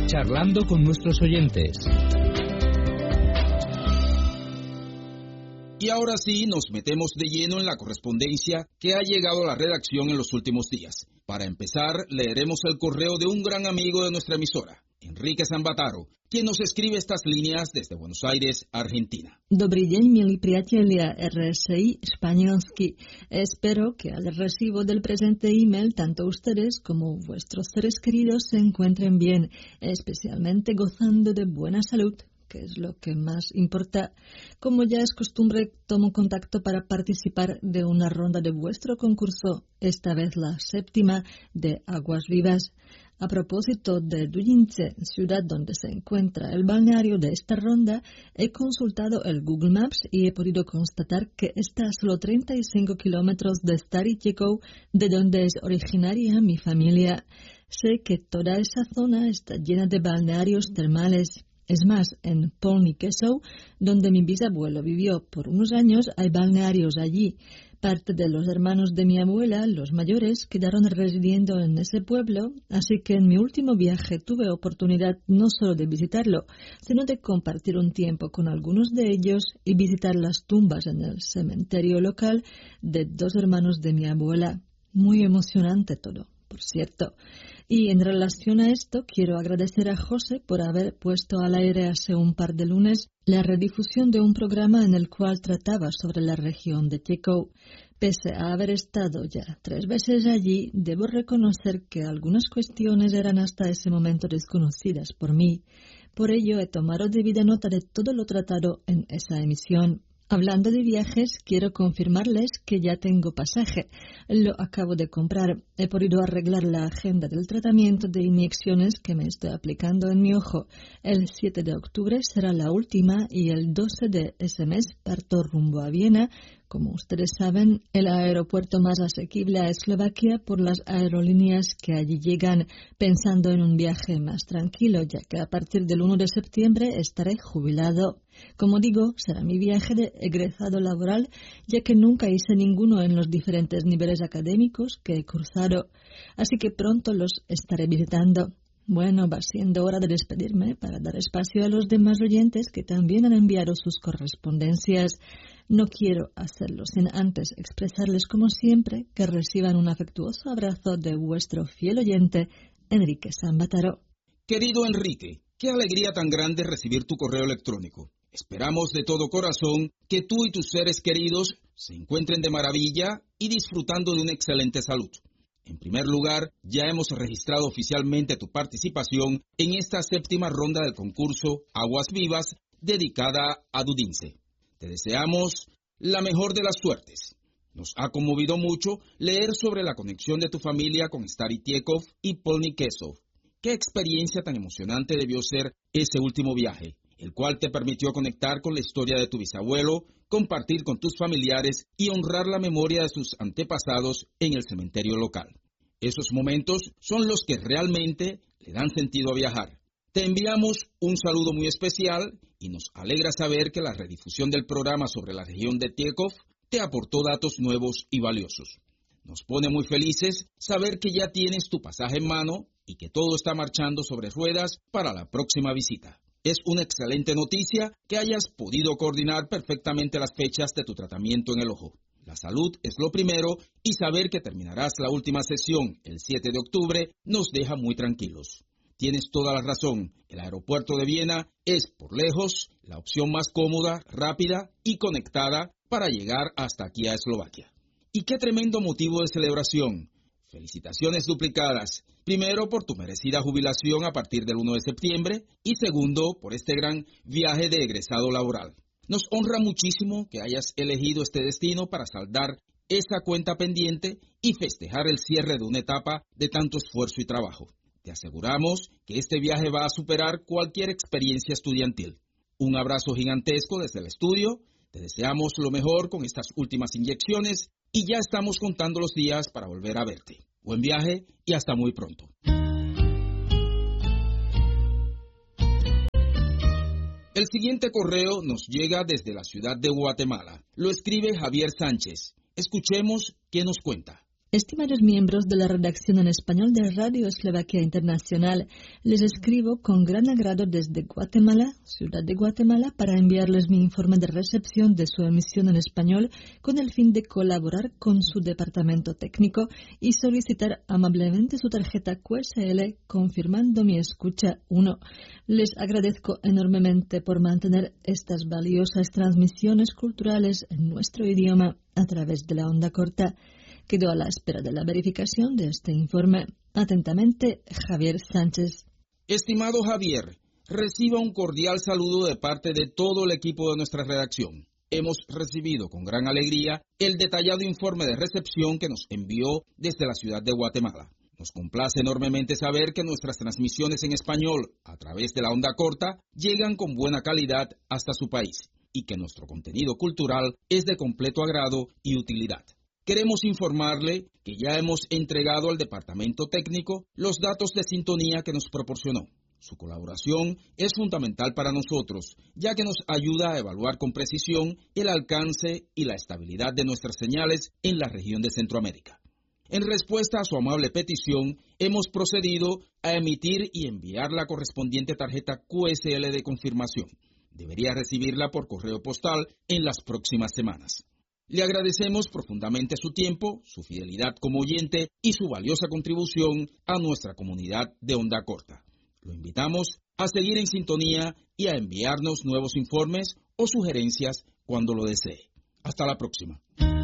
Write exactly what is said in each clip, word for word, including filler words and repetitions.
charlando con nuestros oyentes. Y ahora sí, nos metemos de lleno en la correspondencia que ha llegado a la redacción en los últimos días. Para empezar, leeremos el correo de un gran amigo de nuestra emisora, Enrique Zambataro, quien nos escribe estas líneas desde Buenos Aires, Argentina. Dobrý deň, milí priatelia R S I španielsky. Espero que al recibo del presente email, tanto ustedes como vuestros seres queridos se encuentren bien, especialmente gozando de buena salud, que es lo que más importa. Como ya es costumbre, tomo contacto para participar de una ronda de vuestro concurso, esta vez la séptima de Aguas Vivas. A propósito de Dujince, ciudad donde se encuentra el balneario de esta ronda, he consultado el Google Maps y he podido constatar que está a solo treinta y cinco kilómetros de Starý Těkov, de donde es originaria mi familia. Sé que toda esa zona está llena de balnearios termales. Es más, en Polní Kesov, donde mi bisabuelo vivió por unos años, hay balnearios allí. Parte de los hermanos de mi abuela, los mayores, quedaron residiendo en ese pueblo, así que en mi último viaje tuve oportunidad no solo de visitarlo, sino de compartir un tiempo con algunos de ellos y visitar las tumbas en el cementerio local de dos hermanos de mi abuela. Muy emocionante todo, por cierto. Y en relación a esto, quiero agradecer a José por haber puesto al aire hace un par de lunes la redifusión de un programa en el cual trataba sobre la región de Těkov. Pese a haber estado ya tres veces allí, debo reconocer que algunas cuestiones eran hasta ese momento desconocidas por mí. Por ello, he tomado debida nota de todo lo tratado en esa emisión. Hablando de viajes, quiero confirmarles que ya tengo pasaje. Lo acabo de comprar. He podido arreglar la agenda del tratamiento de inyecciones que me estoy aplicando en mi ojo. El siete de octubre será la última y el doce de ese mes parto rumbo a Viena. Como ustedes saben, el aeropuerto más asequible a Eslovaquia por las aerolíneas que allí llegan, pensando en un viaje más tranquilo, ya que a partir del uno de septiembre estaré jubilado. Como digo, será mi viaje de egresado laboral, ya que nunca hice ninguno en los diferentes niveles académicos que he cursado, así que pronto los estaré visitando. Bueno, va siendo hora de despedirme para dar espacio a los demás oyentes que también han enviado sus correspondencias. No quiero hacerlo sin antes expresarles, como siempre, que reciban un afectuoso abrazo de vuestro fiel oyente, Enrique Zambataro. Querido Enrique, qué alegría tan grande recibir tu correo electrónico. Esperamos de todo corazón que tú y tus seres queridos se encuentren de maravilla y disfrutando de una excelente salud. En primer lugar, ya hemos registrado oficialmente tu participación en esta séptima ronda del concurso Aguas Vivas dedicada a Dujince. Te deseamos la mejor de las suertes. Nos ha conmovido mucho leer sobre la conexión de tu familia con Starý Těkov y Polní Kesov. Qué experiencia tan emocionante debió ser ese último viaje, el cual te permitió conectar con la historia de tu bisabuelo, compartir con tus familiares y honrar la memoria de sus antepasados en el cementerio local. Esos momentos son los que realmente le dan sentido a viajar. Te enviamos un saludo muy especial y nos alegra saber que la redifusión del programa sobre la región de Těkov te aportó datos nuevos y valiosos. Nos pone muy felices saber que ya tienes tu pasaje en mano y que todo está marchando sobre ruedas para la próxima visita. Es una excelente noticia que hayas podido coordinar perfectamente las fechas de tu tratamiento en el ojo. La salud es lo primero y saber que terminarás la última sesión el siete de octubre nos deja muy tranquilos. Tienes toda la razón, el aeropuerto de Viena es, por lejos, la opción más cómoda, rápida y conectada para llegar hasta aquí a Eslovaquia. Y qué tremendo motivo de celebración. Felicitaciones duplicadas, primero por tu merecida jubilación a partir del uno de septiembre y segundo por este gran viaje de egresado laboral. Nos honra muchísimo que hayas elegido este destino para saldar esa cuenta pendiente y festejar el cierre de una etapa de tanto esfuerzo y trabajo. Te aseguramos que este viaje va a superar cualquier experiencia estudiantil. Un abrazo gigantesco desde el estudio, te deseamos lo mejor con estas últimas inyecciones y ya estamos contando los días para volver a verte. Buen viaje y hasta muy pronto. El siguiente correo nos llega desde la ciudad de Guatemala. Lo escribe Javier Sánchez. Escuchemos qué nos cuenta. Estimados miembros de la redacción en español de Radio Eslovaquia Internacional, les escribo con gran agrado desde Guatemala, ciudad de Guatemala, para enviarles mi informe de recepción de su emisión en español con el fin de colaborar con su departamento técnico y solicitar amablemente su tarjeta Q S L confirmando mi escucha uno. Les agradezco enormemente por mantener estas valiosas transmisiones culturales en nuestro idioma a través de la onda corta. Quedo a la espera de la verificación de este informe. Atentamente, Javier Sánchez. Estimado Javier, reciba un cordial saludo de parte de todo el equipo de nuestra redacción. Hemos recibido con gran alegría el detallado informe de recepción que nos envió desde la ciudad de Guatemala. Nos complace enormemente saber que nuestras transmisiones en español a través de la onda corta llegan con buena calidad hasta su país y que nuestro contenido cultural es de completo agrado y utilidad. Queremos informarle que ya hemos entregado al departamento técnico los datos de sintonía que nos proporcionó. Su colaboración es fundamental para nosotros, ya que nos ayuda a evaluar con precisión el alcance y la estabilidad de nuestras señales en la región de Centroamérica. En respuesta a su amable petición, hemos procedido a emitir y enviar la correspondiente tarjeta Q S L de confirmación. Debería recibirla por correo postal en las próximas semanas. Le agradecemos profundamente su tiempo, su fidelidad como oyente y su valiosa contribución a nuestra comunidad de onda corta. Lo invitamos a seguir en sintonía y a enviarnos nuevos informes o sugerencias cuando lo desee. Hasta la próxima.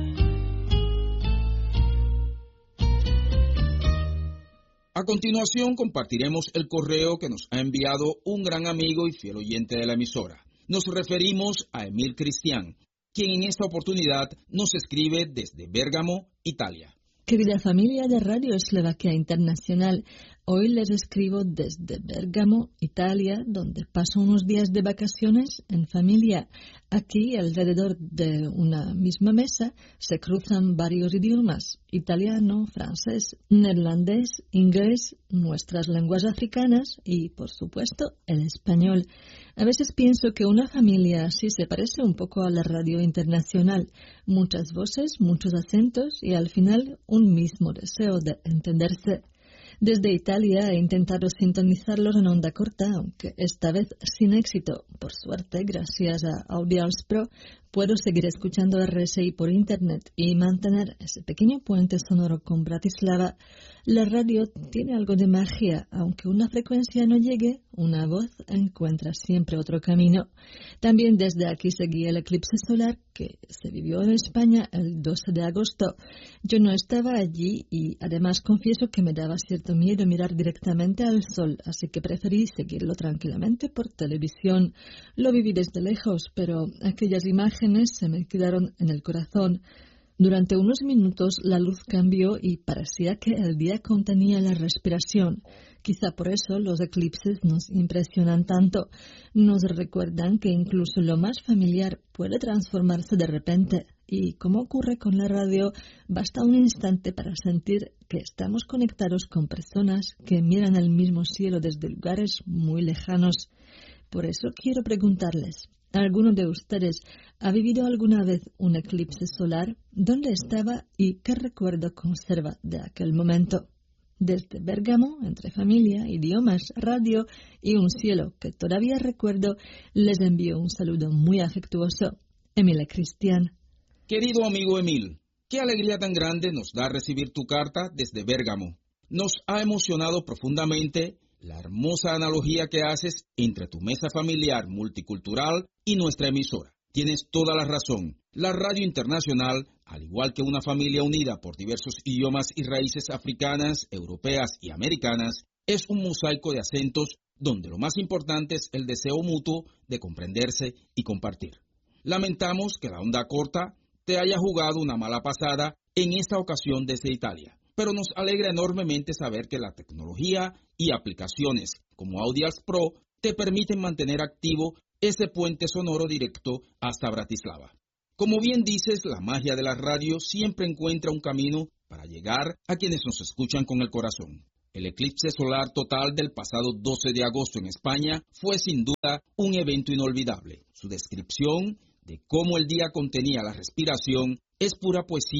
A continuación compartiremos el correo que nos ha enviado un gran amigo y fiel oyente de la emisora. Nos referimos a Emil Cristian, quien en esta oportunidad nos escribe desde Bérgamo, Italia. Querida familia de Radio Eslovaquia Internacional, hoy les escribo desde Bérgamo, Italia, donde paso unos días de vacaciones en familia. Aquí, alrededor de una misma mesa, se cruzan varios idiomas: italiano, francés, neerlandés, inglés, nuestras lenguas africanas y, por supuesto, el español. A veces pienso que una familia así se parece un poco a la radio internacional. Muchas voces, muchos acentos y al final un mismo deseo de entenderse. Desde Italia he intentado sintonizarlos en onda corta, aunque esta vez sin éxito. Por suerte, gracias a Audials Pro, puedo seguir escuchando R S I por Internet y mantener ese pequeño puente sonoro con Bratislava. La radio tiene algo de magia. Aunque una frecuencia no llegue, una voz encuentra siempre otro camino. También desde aquí seguí el eclipse solar que se vivió en España el doce de agosto. Yo no estaba allí y además confieso que me daba cierto miedo mirar directamente al sol, así que preferí seguirlo tranquilamente por televisión. Lo viví desde lejos, pero aquellas imágenes se me quedaron en el corazón. Durante unos minutos la luz cambió y parecía que el día contenía la respiración. Quizá por eso los eclipses nos impresionan tanto. Nos recuerdan que incluso lo más familiar puede transformarse de repente. Y como ocurre con la radio, basta un instante para sentir que estamos conectados con personas que miran el mismo cielo desde lugares muy lejanos. Por eso quiero preguntarles, ¿alguno de ustedes ha vivido alguna vez un eclipse solar? ¿Dónde estaba y qué recuerdo conserva de aquel momento? Desde Bérgamo, entre familia, idiomas, radio y un cielo que todavía recuerdo, les envío un saludo muy afectuoso. Emil Cristian. Querido amigo Emil, qué alegría tan grande nos da recibir tu carta desde Bérgamo. Nos ha emocionado profundamente la hermosa analogía que haces entre tu mesa familiar multicultural y nuestra emisora. Tienes toda la razón. La radio internacional, al igual que una familia unida por diversos idiomas y raíces africanas, europeas y americanas, es un mosaico de acentos donde lo más importante es el deseo mutuo de comprenderse y compartir. Lamentamos que la onda corta te haya jugado una mala pasada en esta ocasión desde Italia, pero nos alegra enormemente saber que la tecnología y aplicaciones como Audials Pro te permiten mantener activo ese puente sonoro directo hasta Bratislava. Como bien dices, la magia de la radio siempre encuentra un camino para llegar a quienes nos escuchan con el corazón. El eclipse solar total del pasado doce de agosto en España fue sin duda un evento inolvidable. Su descripción de cómo el día contenía la respiración es pura poesía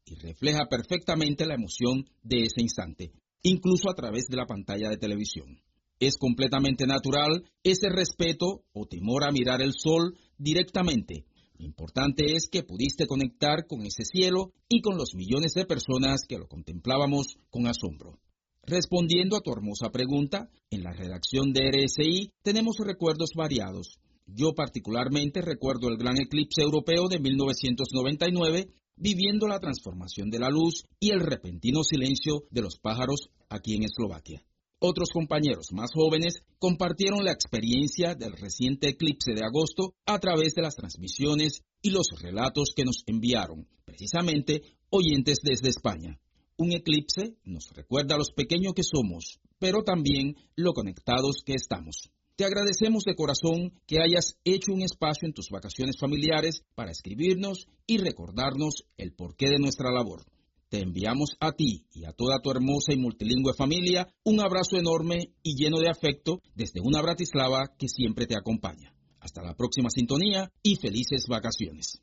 y refleja perfectamente la emoción de ese instante, incluso a través de la pantalla de televisión. Es completamente natural ese respeto o temor a mirar el sol directamente. Lo importante es que pudiste conectar con ese cielo y con los millones de personas que lo contemplábamos con asombro. Respondiendo a tu hermosa pregunta, en la redacción de R S I tenemos recuerdos variados. Yo particularmente recuerdo el gran eclipse europeo de mil novecientos noventa y nueve, viviendo la transformación de la luz y el repentino silencio de los pájaros aquí en Eslovaquia. Otros compañeros más jóvenes compartieron la experiencia del reciente eclipse de agosto a través de las transmisiones y los relatos que nos enviaron, precisamente oyentes desde España. Un eclipse nos recuerda los pequeños que somos, pero también lo conectados que estamos. Te agradecemos de corazón que hayas hecho un espacio en tus vacaciones familiares para escribirnos y recordarnos el porqué de nuestra labor. Te enviamos a ti y a toda tu hermosa y multilingüe familia un abrazo enorme y lleno de afecto desde una Bratislava que siempre te acompaña. Hasta la próxima sintonía y felices vacaciones.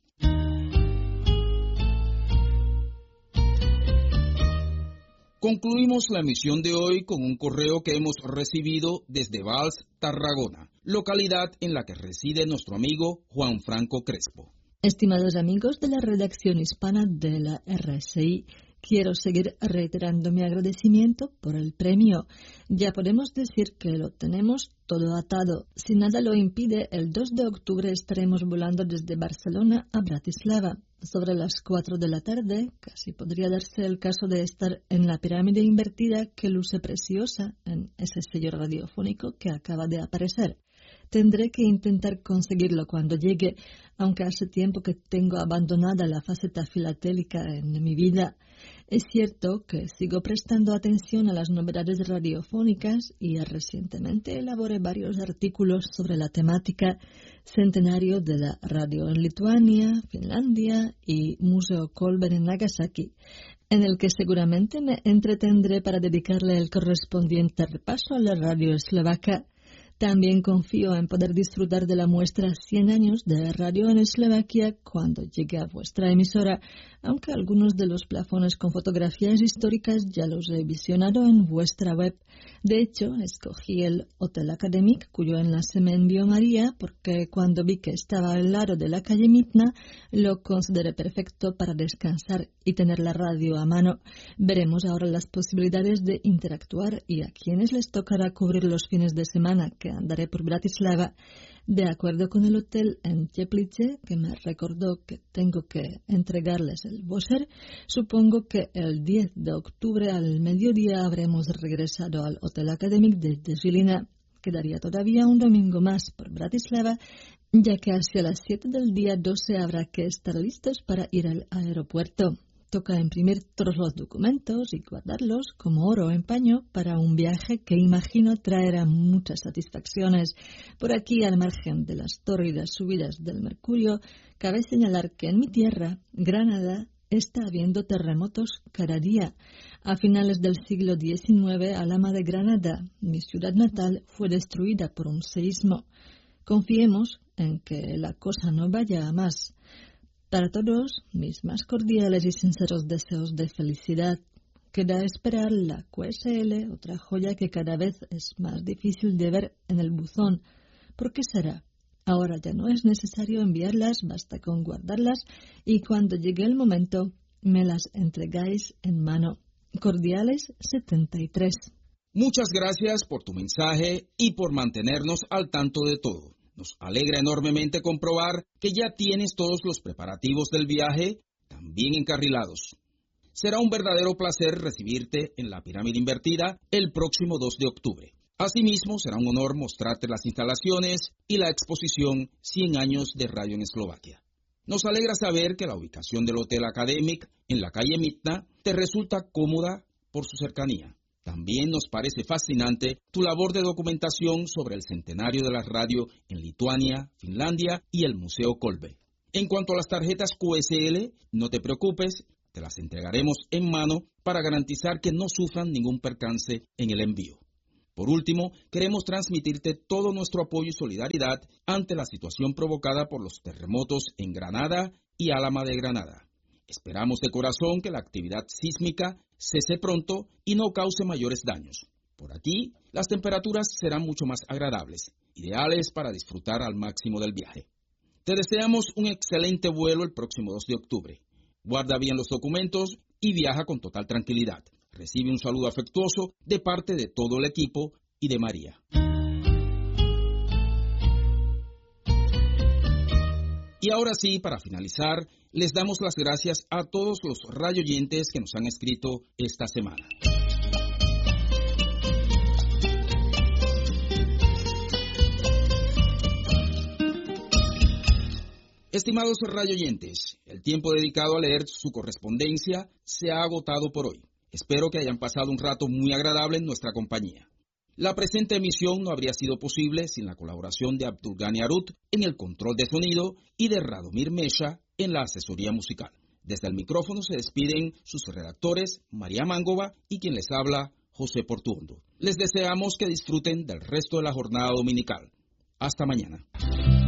Concluimos la emisión de hoy con un correo que hemos recibido desde Valls, Tarragona, localidad en la que reside nuestro amigo Juan Franco Crespo. Estimados amigos de la redacción hispana de la R S I, quiero seguir reiterando mi agradecimiento por el premio. Ya podemos decir que lo tenemos todo atado. Si nada lo impide, el dos de octubre estaremos volando desde Barcelona a Bratislava. Sobre las cuatro de la tarde, casi podría darse el caso de estar en la pirámide invertida que luce preciosa en ese sello radiofónico que acaba de aparecer. Tendré que intentar conseguirlo cuando llegue, aunque hace tiempo que tengo abandonada la faceta filatélica en mi vida. Es cierto que sigo prestando atención a las novedades radiofónicas y recientemente elaboré varios artículos sobre la temática centenario de la radio en Lituania, Finlandia y Museo Kolbe en Nagasaki, en el que seguramente me entretendré para dedicarle el correspondiente repaso a la radio eslovaca. También confío en poder disfrutar de la muestra cien años de radio en Eslovaquia cuando llegue a vuestra emisora, aunque algunos de los plafones con fotografías históricas ya los he visionado en vuestra web. De hecho, escogí el Hotel Academic, cuyo enlace me envió María, porque cuando vi que estaba al lado de la calle Mitna, lo consideré perfecto para descansar y tener la radio a mano. Veremos ahora las posibilidades de interactuar y a quienes les tocará cubrir los fines de semana que andaré por Bratislava. De acuerdo con el hotel en Teplice, que me recordó que tengo que entregarles el voucher, supongo que el diez de octubre al mediodía habremos regresado al Hotel Academic desde Žilina. Quedaría todavía un domingo más por Bratislava, ya que hacia las siete del día doce habrá que estar listos para ir al aeropuerto. Toca imprimir todos los documentos y guardarlos como oro en paño para un viaje que imagino traerá muchas satisfacciones. Por aquí, al margen de las tórridas subidas del mercurio, cabe señalar que en mi tierra, Granada, está habiendo terremotos cada día. A finales del siglo diecinueve, Alhama de Granada, mi ciudad natal, fue destruida por un seísmo. Confiemos en que la cosa no vaya a más. Para todos, mis más cordiales y sinceros deseos de felicidad. Queda esperar la Q S L, otra joya que cada vez es más difícil de ver en el buzón. ¿Por qué será? Ahora ya no es necesario enviarlas, basta con guardarlas y cuando llegue el momento me las entregáis en mano. Cordiales setenta y tres. Muchas gracias por tu mensaje y por mantenernos al tanto de todo. Nos alegra enormemente comprobar que ya tienes todos los preparativos del viaje también encarrilados. Será un verdadero placer recibirte en la pirámide invertida el próximo dos de octubre. Asimismo, será un honor mostrarte las instalaciones y la exposición cien años de radio en Eslovaquia. Nos alegra saber que la ubicación del Hotel Academic en la calle Mitna te resulta cómoda por su cercanía. También nos parece fascinante tu labor de documentación sobre el centenario de la radio en Lituania, Finlandia y el Museo Kolbe. En cuanto a las tarjetas Q S L, no te preocupes, te las entregaremos en mano para garantizar que no sufran ningún percance en el envío. Por último, queremos transmitirte todo nuestro apoyo y solidaridad ante la situación provocada por los terremotos en Granada y Alhama de Granada. Esperamos de corazón que la actividad sísmica cese pronto y no cause mayores daños. Por aquí, las temperaturas serán mucho más agradables, ideales para disfrutar al máximo del viaje. Te deseamos un excelente vuelo el próximo dos de octubre. Guarda bien los documentos y viaja con total tranquilidad. Recibe un saludo afectuoso de parte de todo el equipo y de María. Y ahora sí, para finalizar, les damos las gracias a todos los radioyentes que nos han escrito esta semana. Estimados radioyentes, el tiempo dedicado a leer su correspondencia se ha agotado por hoy. Espero que hayan pasado un rato muy agradable en nuestra compañía. La presente emisión no habría sido posible sin la colaboración de Abdulgani Arut en el control de sonido y de Radomir Mesha en la asesoría musical. Desde el micrófono se despiden sus redactores María Mangova y quien les habla, José Portuondo. Les deseamos que disfruten del resto de la jornada dominical. Hasta mañana.